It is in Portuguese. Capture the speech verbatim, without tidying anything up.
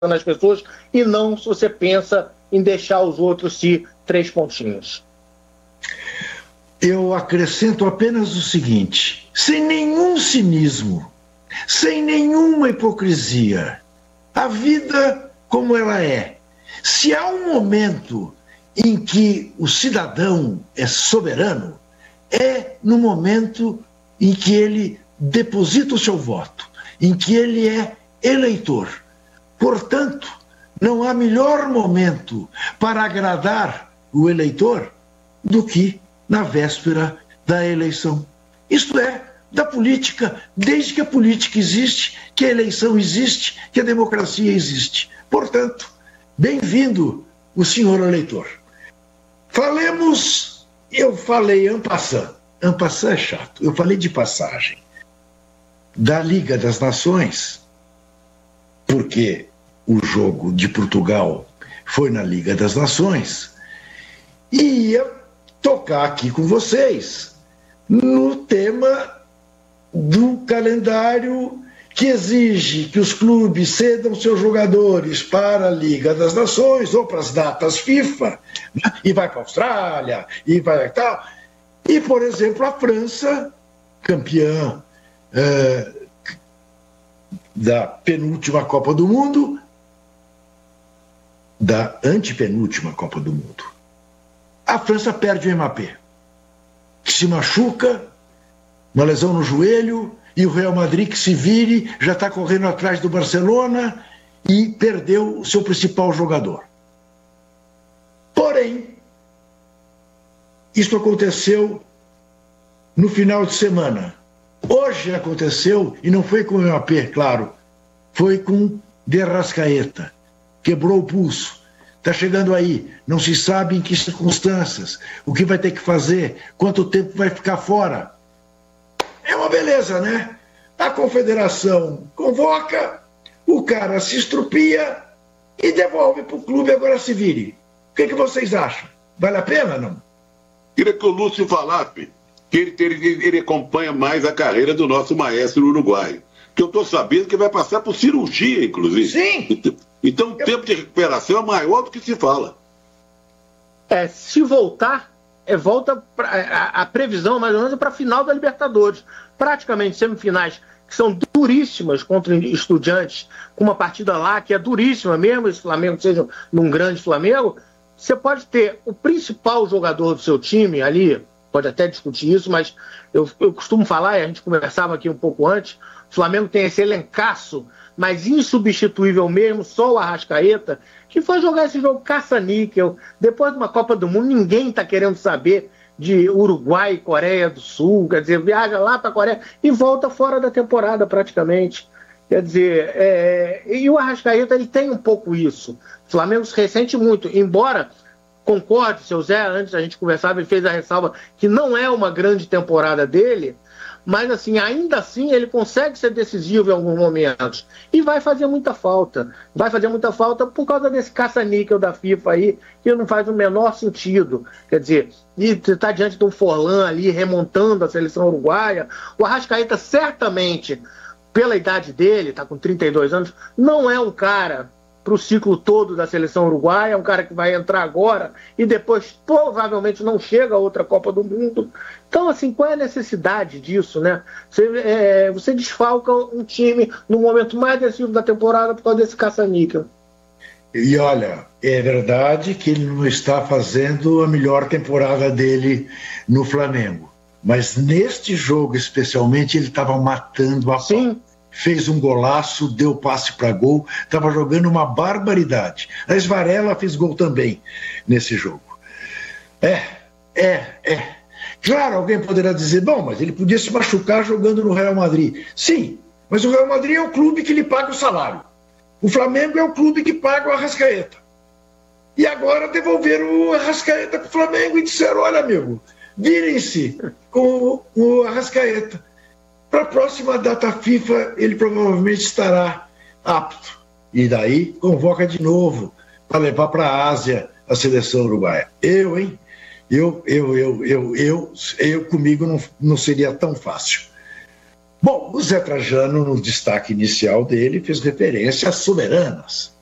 nas pessoas e não se você pensa em deixar os outros se três pontinhos. Eu acrescento apenas o seguinte, sem nenhum cinismo, sem nenhuma hipocrisia, a vida como ela é. Se há um momento em que o cidadão é soberano, é no momento em que ele deposita o seu voto, em que ele é eleitor. Portanto, não há melhor momento para agradar o eleitor do que na véspera da eleição. Isto é, da política, desde que a política existe, que a eleição existe, que a democracia existe. Portanto, bem-vindo o senhor eleitor. Falemos, eu falei en passant, en passant é chato, eu falei de passagem, da Liga das Nações, porque o jogo de Portugal foi na Liga das Nações, e ia tocar aqui com vocês no tema do calendário que exige que os clubes cedam seus jogadores para a Liga das Nações ou para as datas FIFA, né? E vai para a Austrália, e vai tal. E, por exemplo, a França, campeã é, da penúltima Copa do Mundo, da antepenúltima Copa do Mundo. A França perde o Mbappé, que se machuca, uma lesão no joelho, e o Real Madrid, que se vire, já está correndo atrás do Barcelona e perdeu o seu principal jogador. Porém, isso aconteceu no final de semana. Hoje aconteceu, e não foi com o Mbappé, claro, foi com De Arrascaeta. Quebrou o pulso. Está chegando aí, não se sabe em que circunstâncias, o que vai ter que fazer, quanto tempo vai ficar fora. É uma beleza, né? A confederação convoca, o cara se estrupia e devolve para o clube, agora se vire. O que, que vocês acham? Vale a pena, não? Queria que o Lúcio falasse que ele, ele, ele acompanha mais a carreira do nosso maestro uruguaio. Que eu estou sabendo que vai passar por cirurgia, inclusive. Sim! Então, então o tempo de recuperação é maior do que se fala. É, se voltar, é, volta pra, a, a previsão mais ou menos é para a final da Libertadores. Praticamente semifinais que são duríssimas contra Estudiantes, com uma partida lá que é duríssima, mesmo se o Flamengo seja num grande Flamengo, você pode ter o principal jogador do seu time ali, pode até discutir isso, mas eu, eu costumo falar, e a gente conversava aqui um pouco antes, o Flamengo tem esse elencaço, mas insubstituível mesmo, só o Arrascaeta, que foi jogar esse jogo caça-níquel. Depois de uma Copa do Mundo, ninguém está querendo saber de Uruguai e Coreia do Sul, quer dizer, viaja lá para a Coreia e volta fora da temporada praticamente. Quer dizer, é... e o Arrascaeta ele tem um pouco isso. O Flamengo se ressente muito, embora concorde, seu Zé, antes a gente conversava, ele fez a ressalva que não é uma grande temporada dele, mas assim, ainda assim ele consegue ser decisivo em alguns momentos e vai fazer muita falta, vai fazer muita falta por causa desse caça-níquel da FIFA aí, que não faz o menor sentido, quer dizer, e você está diante de um Forlan ali remontando a seleção uruguaia, o Arrascaeta certamente, pela idade dele, está com trinta e dois anos, não é um cara para o ciclo todo da seleção uruguaia, é um cara que vai entrar agora e depois provavelmente não chega a outra Copa do Mundo. Então, assim, qual é a necessidade disso, né? Você, é, você desfalca um time no momento mais decisivo da temporada por causa desse caça-níquel. E olha, é verdade que ele não está fazendo a melhor temporada dele no Flamengo, mas neste jogo especialmente ele estava matando a Sim. pau. Fez um golaço, deu passe para gol, estava jogando uma barbaridade. A Varela fez gol também nesse jogo. É, é, é. Claro, alguém poderá dizer, bom, mas ele podia se machucar jogando no Real Madrid. Sim, mas o Real Madrid é o clube que lhe paga o salário. O Flamengo é o clube que paga o Arrascaeta. E agora devolveram o Arrascaeta para o Flamengo e disseram, olha, amigo, virem-se com o Arrascaeta. Para a próxima data FIFA, ele provavelmente estará apto. E daí convoca de novo para levar para a Ásia a seleção uruguaia. Eu, hein? Eu, eu, eu, eu, eu, eu comigo não, não seria tão fácil. Bom, o Zé Trajano, no destaque inicial dele, fez referência às soberanas.